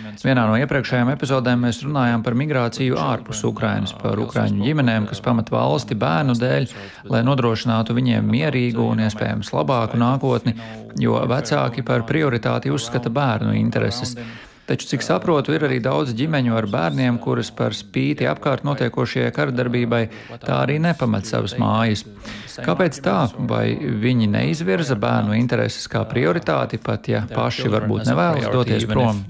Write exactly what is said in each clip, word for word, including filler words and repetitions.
Vienā no iepriekšējām epizodēm mēs runājām par migrāciju ārpus Ukrainas, par ukraiņu ģimenēm, kas pamet valsti bērnu dēļ, lai nodrošinātu viņiem mierīgu un iespējams labāku nākotni, jo vecāki par prioritāti uzskata bērnu intereses. Taču, cik saprotu, ir arī daudz ģimeņu ar bērniem, kuras par spīti apkārt notiekošajai karadarbībai tā arī nepamet savas mājas. Kāpēc tā? Vai viņi neizvirza bērnu intereses kā prioritāti, pat ja paši varbūt nevēlas doties prom?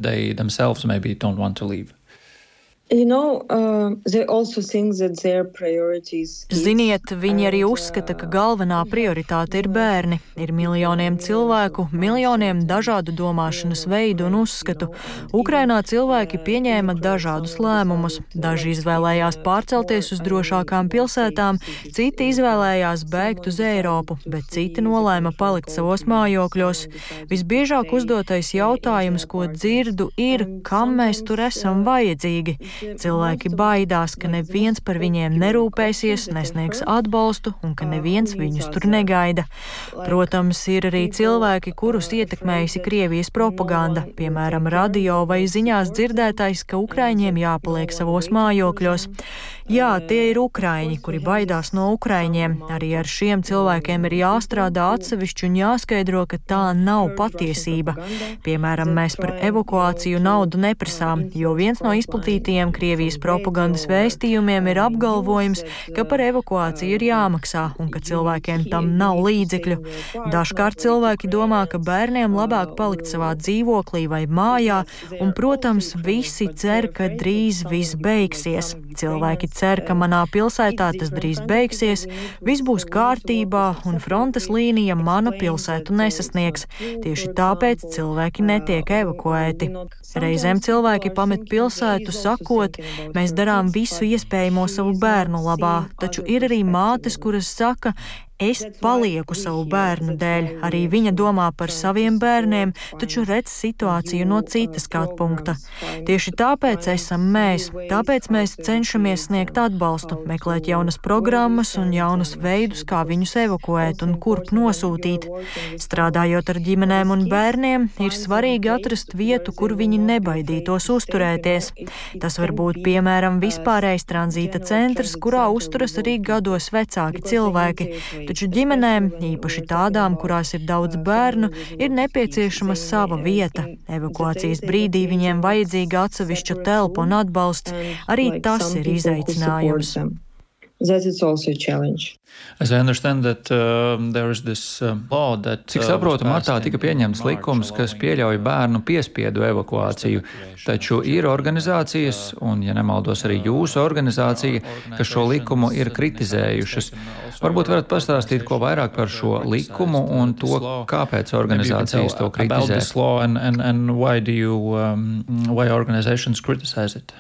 You know, uh, they also think that their priorities... Ziniet, viņi arī uzskata, ka galvenā prioritāte ir bērni. Ir miljoniem cilvēku, miljoniem dažādu domāšanas veidu un uzskatu. Ukrainā cilvēki pieņēma dažādus lēmumus. Daži izvēlējās pārcelties uz drošākām pilsētām, citi izvēlējās bēgt uz Eiropu, bet citi nolēma palikt savos mājokļos. Visbiežāk uzdotais jautājums, ko dzirdu, ir, kam mēs tur esam vajadzīgi. Cilvēki baidās, ka neviens par viņiem nerūpēsies, nesniegs atbalstu un ka neviens viņus tur negaida. Protams, ir arī cilvēki, kurus ietekmējusi Krievijas propaganda, piemēram, radio vai ziņās dzirdētais, ka ukraiņiem jāpaliek savos mājokļos. Jā, tie ir ukraiņi, kuri baidās no ukraiņiem. Arī ar šiem cilvēkiem ir jāstrādā atsevišķi un jāskaidro, ka tā nav patiesība. Piemēram, mēs par evakuāciju naudu neprasām, jo viens no izplatītajiem Krievijas propagandas vēstījumiem ir apgalvojums, ka par evakuāciju ir jāmaksā un ka cilvēkiem tam nav līdzekļu. Dažkārt cilvēki domā, ka bērniem labāk palikt savā dzīvoklī vai mājā, un, protams, visi cer, ka drīz viss beigsies. Cilvēki cer, ka manā pilsētā tas drīz beigsies, viss būs kārtībā un frontes līnija manu pilsētu nesasniegs. Tieši tāpēc cilvēki netiek evakuēti. Reizēm cilvēki pamet pilsētu, sakot, mēs darām visu iespējamo savu bērnu labā, taču ir arī mātes, kuras saka, es palieku savu bērnu dēļ. Arī viņa domā par saviem bērniem, taču redz situāciju no citas skatu punkta. Tieši tāpēc esam mēs. Tāpēc mēs cenšamies sniegt atbalstu, meklēt jaunas programmas un jaunus veidus, kā viņus evakuēt un kurp nosūtīt. Strādājot ar ģimenēm un bērniem, ir svarīgi atrast vietu, kur viņi nebaidītos uzturēties. Tas var būt, piemēram, vispārējais tranzīta centrs, kurā uzturas arī gados vecāki cilvēki. Taču ģimenēm, īpaši tādām, kurās ir daudz bērnu, ir nepieciešama sava vieta. Evakuācijas brīdī viņiem vajadzīga atsevišķa telpa un atbalsts. Arī tas ir izaicinājums. That is also a challenge. As I understand that uh, there is this uh, law that... Cik saprotu, martā tika pieņemts likums, kas pieļauj bērnu piespiedu evakuāciju, taču ir organizācijas, un, ja nemaldos, arī jūsu organizācija, kas šo likumu ir kritizējušas. Varbūt varat pastāstīt, ko vairāk par šo likumu un to, kāpēc organizācijas to kritizē. And, and, and why do you, um, why organizations criticize it?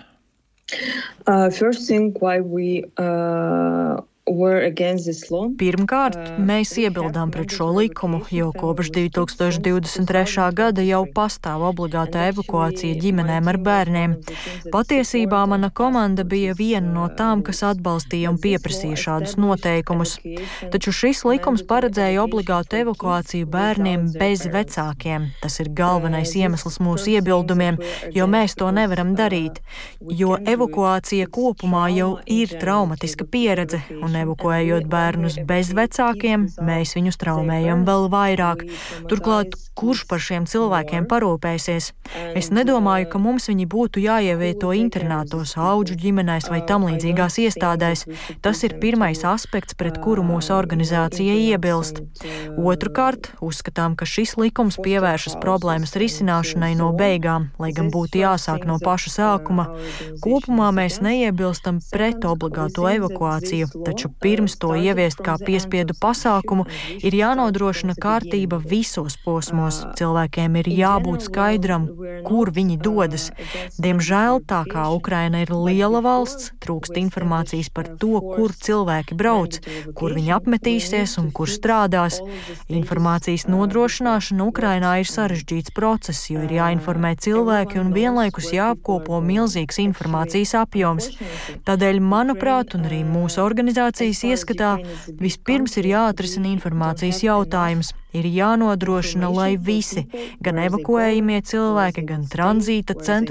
Uh, first thing why we uh, Pirmkārt, mēs iebildām pret šo likumu, jo kopš divi tūkstoši divdesmit trešā gada jau pastāv obligāta evakuācija ģimenēm ar bērniem. Patiesībā mana komanda bija viena no tām, kas atbalstīja un pieprasīja šādus noteikumus. Taču šis likums paredzēja obligātu evakuāciju bērniem bez vecākiem. Tas ir galvenais iemesls mūsu iebildumiem, jo mēs to nevaram darīt. Jo evakuācija kopumā jau ir traumatiska pieredze, un evakuējot bērnus bez vecākiem, mēs viņus traumējam vēl vairāk. Turklāt, kurš par šiem cilvēkiem parūpēsies? Es nedomāju, ka mums viņi būtu jāievieto internātos, audžu ģimenēs vai tam līdzīgās iestādēs. Tas ir pirmais aspekts, pret kuru mūsu organizācija iebilst. Otrkārt, uzskatām, ka šis likums pievēršas problēmas risināšanai no beigām, lai gan būtu jāsāk no paša sākuma. Kopumā mēs neiebilstam pret obligāto evakuāciju, taču pirms to ieviest kā piespiedu pasākumu, ir jānodrošina kārtība visos posmos. Cilvēkiem ir jābūt skaidram, kur viņi dodas. Diemžēl, tā kā Ukraina ir liela valsts, trūkst informācijas par to, kur cilvēki brauc, kur viņi apmetīsies un kur strādās. Informācijas nodrošināšana Ukrainā ir sarežģīts process, jo ir jāinformē cilvēki un vienlaikus jāapkopo milzīgs informācijas apjoms. Tādēļ, manuprāt, un arī mūsu organizācija ieskatā, vispirms ir jāatrisina informācijas jautājums. Ir jānodrošina, lai visi, gan evakuējamie cilvēki, gan tranzīta centru